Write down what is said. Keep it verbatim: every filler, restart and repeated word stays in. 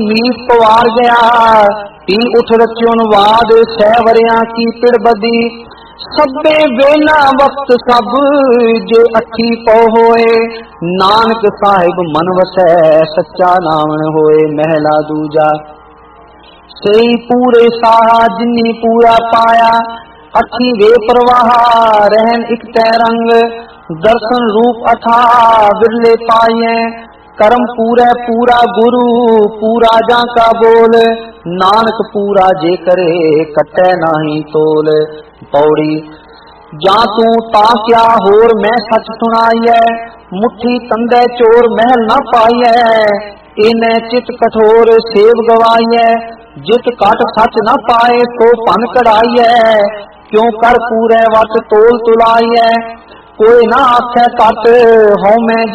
मीत पवार गया पी उठ रच्यों वाद सह वरिया की पिड़ बदी सब्बे वेला वक्त सब जे अठी पौ होए नानक साहिब मन वसै सच्चा नामन होए महला दूजा सही पूरे साहा जिन्नी पूरा पाया अठी वे प्रवाह रहन एक तैरंग दर्शन रूप अथा बिरले पाए कर्म पूरे पूरा गुरु पूरा जा का बोल नानक पूरा जे करे कटे नाही तोल पौड़ी जा तू ता क्या होर मैं सच सुनाइए मुट्ठी कंधे चोर महल न पाइए इन्हें चित कठोर सेव गवाइए जित काट सच न पाए तो पन कढ़ाइए क्यों कर पूरे वट तोल तुलाइए कोई ना आखे कट हो मैं